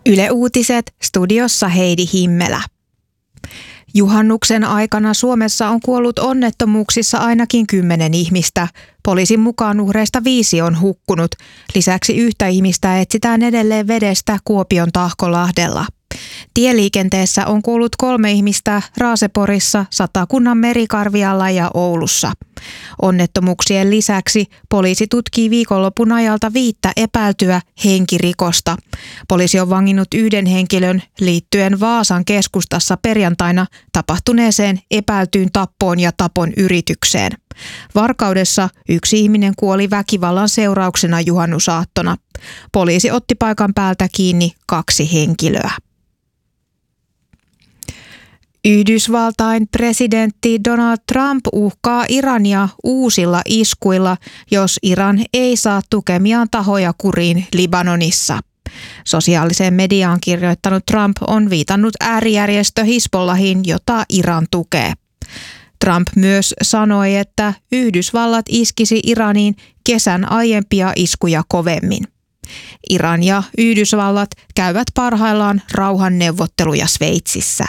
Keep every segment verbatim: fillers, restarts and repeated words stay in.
Yle Uutiset, studiossa Heidi Himmelä. Juhannuksen aikana Suomessa on kuollut onnettomuuksissa ainakin kymmenen ihmistä. Poliisin mukaan uhreista viisi on hukkunut. Lisäksi yhtä ihmistä etsitään edelleen vedestä Kuopion Tahkolahdella. Tieliikenteessä on kuollut kolme ihmistä Raaseporissa, Satakunnan Merikarvialla ja Oulussa. Onnettomuuksien lisäksi poliisi tutkii viikonlopun ajalta viittä epäiltyä henkirikosta. Poliisi on vanginnut yhden henkilön liittyen Vaasan keskustassa perjantaina tapahtuneeseen epäiltyyn tappoon ja tapon yritykseen. Varkaudessa yksi ihminen kuoli väkivallan seurauksena juhannusaattona. Poliisi otti paikan päältä kiinni kaksi henkilöä. Yhdysvaltain presidentti Donald Trump uhkaa Irania uusilla iskuilla, jos Iran ei saa tukemiaan tahoja kuriin Libanonissa. Sosiaaliseen mediaan kirjoittanut Trump on viitannut äärijärjestö Hizbollahin, jota Iran tukee. Trump myös sanoi, että Yhdysvallat iskisi Iraniin kesän aiempia iskuja kovemmin. Iran ja Yhdysvallat käyvät parhaillaan rauhanneuvotteluja Sveitsissä.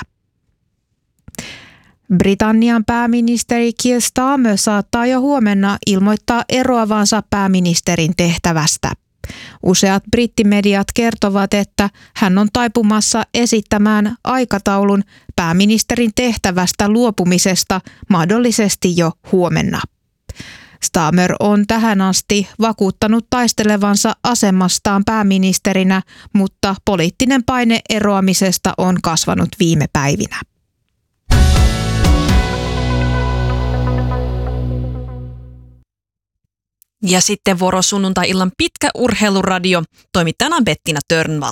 Britannian pääministeri Keir Starmer saattaa jo huomenna ilmoittaa eroavansa pääministerin tehtävästä. Useat brittimediat kertovat, että hän on taipumassa esittämään aikataulun pääministerin tehtävästä luopumisesta mahdollisesti jo huomenna. Starmer on tähän asti vakuuttanut taistelevansa asemastaan pääministerinä, mutta poliittinen paine eroamisesta on kasvanut viime päivinä. Ja sitten vuoro sunnuntai-illan pitkä urheiluradio. Toimittajana on Bettina Törnvall.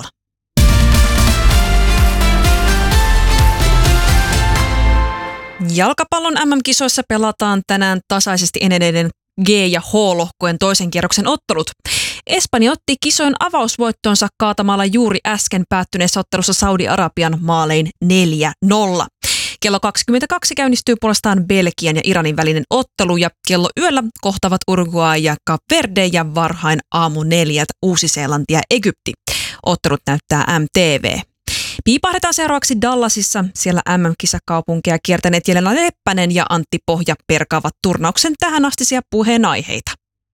Jalkapallon äm äm-kisoissa pelataan tänään tasaisesti edenneiden G- ja H-lohkojen toisen kierroksen ottelut. Espanja otti kisojen avausvoittonsa kaatamalla juuri äsken päättyneessä ottelussa Saudi-Arabian maalein neljä nolla. Kello kaksikymmentäkaksi käynnistyy puolestaan Belgian ja Iranin välinen ottelu ja kello yöllä kohtavat Uruguay ja Cap Verde ja varhain aamu neljältä Uusi-Seelanti ja Egypti. Ottelut näyttää M T V. Piipahdetaan seuraavaksi Dallasissa. Siellä äm äm-kisakaupunkia kiertäneet Jelena Leppänen ja Antti Pohja perkaavat turnauksen tähänastisia puheenaiheita.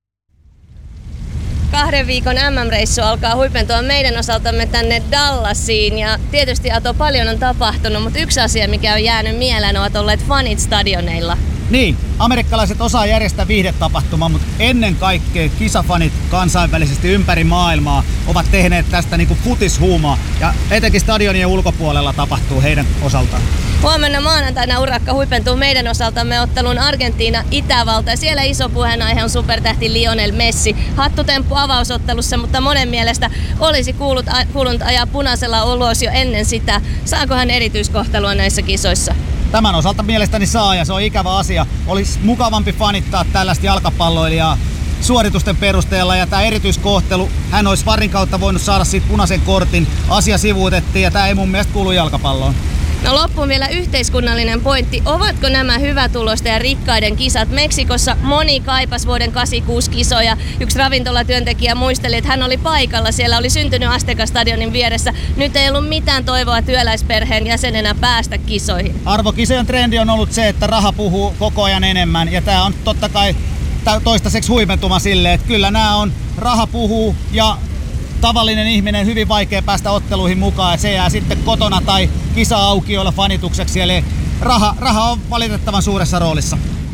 Kahden viikon äm äm-reissu alkaa huipentua meidän osaltamme tänne Dallasiin ja tietysti Ato paljon on tapahtunut, mutta yksi asia mikä on jäänyt mieleen ovat olleet fanit stadioneilla. Niin, amerikkalaiset osaa järjestää viihdetapahtumaa, mutta ennen kaikkea kisafanit kansainvälisesti ympäri maailmaa ovat tehneet tästä niinku futishuumaa ja etenkin stadionien ulkopuolella tapahtuu heidän osaltaan. Huomenna maanantaina urakka huipentuu meidän osaltamme ottelun Argentiina-Itävalta ja siellä iso puheenaihe on supertähti Lionel Messi. Hattutemppu avausottelussa, mutta monen mielestä olisi kuullut, kuulunut ajaa punaisella ulos jo ennen sitä. Saako hän erityiskohtelua näissä kisoissa? Tämän osalta mielestäni saa ja se on ikävä asia. Olisi mukavampi fanittaa tällaista jalkapalloilijaa suoritusten perusteella ja tämä erityiskohtelu, hän olisi varin kautta voinut saada siitä punaisen kortin. Asia sivuutettiin ja tämä ei mun mielestä kuulu jalkapalloon. No loppuun vielä yhteiskunnallinen pointti. Ovatko nämä hyvätuloisten ja rikkaiden kisat? Meksikossa moni kaipas vuoden kahdeksankymmentäkuusi kisoja. Yksi ravintolatyöntekijä muisteli, että hän oli paikalla. Siellä oli syntynyt Azteca-stadionin vieressä. Nyt ei ollut mitään toivoa työläisperheen jäsenenä päästä kisoihin. Arvokisojen trendi on ollut se, että raha puhuu koko ajan enemmän. Ja tämä on totta kai toistaiseksi huipentuma silleen, että kyllä nämä on raha puhuu ja tavallinen ihminen hyvin vaikea päästä otteluihin mukaan ja se jää sitten kotona tai kisa-aukioilla fanitukseksi, eli raha, raha on valitettavan suuressa roolissa.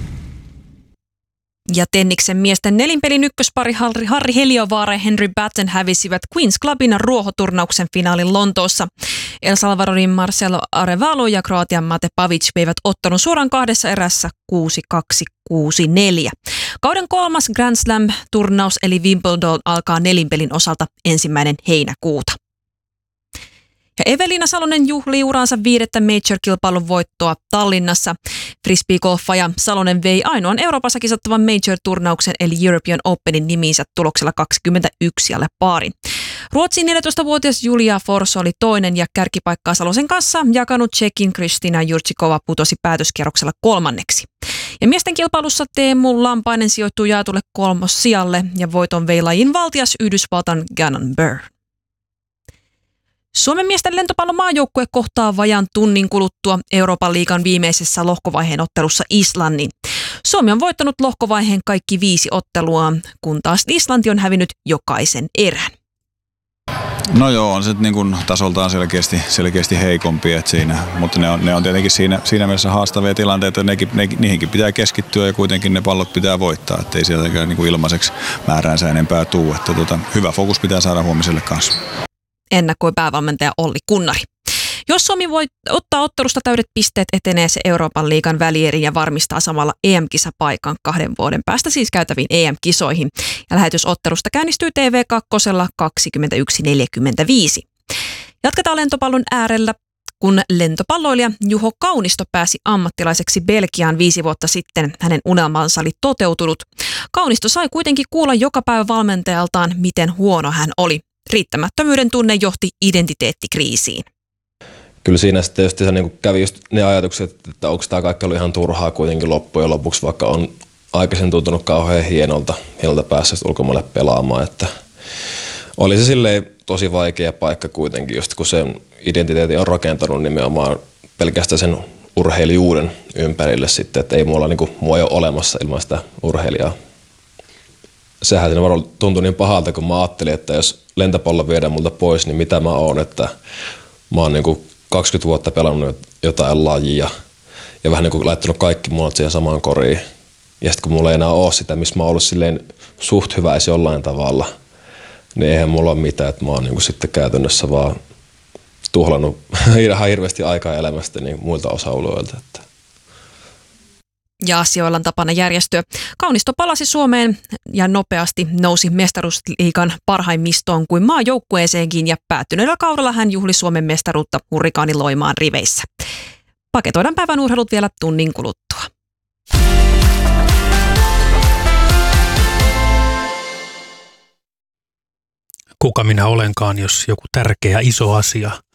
Ja tenniksen miesten nelinpelin ykköspari Harri, Harri Heliovaara ja Henry Batten hävisivät Queen's Clubin ruohoturnauksen finaalin Lontoossa. El Salvadorin Marcelo Arevalo ja Kroatian Mate Pavic veivät ottelun suoraan kahdessa erässä kuusi kaksi kuusi neljä. Kauden kolmas Grand Slam-turnaus eli Wimbledon alkaa nelinpelin osalta ensimmäinen heinäkuuta. Ja Evelina Salonen juhlii uraansa viidettä Major-kilpailun voittoa Tallinnassa. Frisbeegolfaaja Salonen vei ainoan Euroopassa kisattavan Major-turnauksen eli European Openin nimiinsä tuloksella kaksikymmentäyksi alle paarin. Ruotsin neljätoistavuotias Julia Forss oli toinen ja kärkipaikkaa Salosen kanssa jakanut Tšekin Kristina Jurčíková putosi päätöskierroksella kolmanneksi. Ja miesten kilpailussa Teemu Lampainen sijoittui jaetulle kolmossijalle ja voiton vei lajin valtias Yhdysvaltain Gannon Buhr. Suomen miesten lentopallon maajoukkue kohtaa vajaan tunnin kuluttua Euroopan liigan viimeisessä lohkovaiheen ottelussa Islannin. Suomi on voittanut lohkovaiheen kaikki viisi ottelua, kun taas Islanti on hävinnyt jokaisen erän. No joo, on se niin kuin tasoltaan selkeästi, selkeästi heikompi, että siinä, mutta ne on, ne on tietenkin siinä, siinä mielessä haastavia tilanteita, että nekin, ne, niihinkin pitää keskittyä ja kuitenkin ne pallot pitää voittaa, ettei sieltäkään niin kuin ilmaiseksi määräänsä enempää tuu, että tota, hyvä fokus pitää saada huomiselle kanssa. Ennakoi päävalmentaja Olli Kunnari. Jos Suomi voi ottaa ottelusta täydet pisteet, etenee se Euroopan liigan välieriin ja varmistaa samalla E M-kisapaikan kahden vuoden päästä siis käytäviin E M-kisoihin. Ja lähetysottelusta käynnistyy T V kaksi kaksikymmentäyksi neljäkymmentäviisi. Jatketaan lentopallon äärellä, kun lentopalloilija Juho Kaunisto pääsi ammattilaiseksi Belgiaan viisi vuotta sitten. Hänen unelmansa oli toteutunut. Kaunisto sai kuitenkin kuulla joka päivä valmentajaltaan, miten huono hän oli. Riittämättömyyden tunne johti identiteettikriisiin. Kyllä siinä sitten just se, niin kävi just ne ajatukset, että onko tämä kaikki ollut ihan turhaa kuitenkin loppujen lopuksi, vaikka on aikaisemmin tuntunut kauhean hienolta, hienolta päässä ulkomaille pelaamaan. Että oli se silleen tosi vaikea paikka kuitenkin, just kun sen identiteetin on rakentanut nimenomaan pelkästään sen urheilijuuden ympärille sitten, että ei mulla niin kuin, mua ei ole olemassa ilman sitä urheilijaa. Sehän siinä varmaan tuntui niin pahalta, kun mä ajattelin, että jos lentopallo viedään multa pois, niin mitä mä oon, että mä oon niin kuin kaksikymmentä vuotta pelannut jotain lajia ja vähän niin kuin laittanut kaikki munat siihen samaan koriin. Ja sitten kun mulla ei enää ole sitä, missä mä oon ollut silleen suht hyvä edes jollain tavalla, niin eihän mulla ole mitään, että mä oon niin kuin sitten käytännössä vaan tuhlannut ihan hirveästi aikaa elämästä niin muilta osa-alueilta. Ja asioilla on tapana järjestyä. Kaunisto palasi Suomeen ja nopeasti nousi mestaruusliigan parhaimmistoon kuin maajoukkueeseenkin ja päättyneellä kaudella hän juhli Suomen mestaruutta Hurrikaanin Loimaan riveissä. Paketoidaan päivän urheilut vielä tunnin kuluttua. Kuka minä olenkaan, jos joku tärkeä iso asia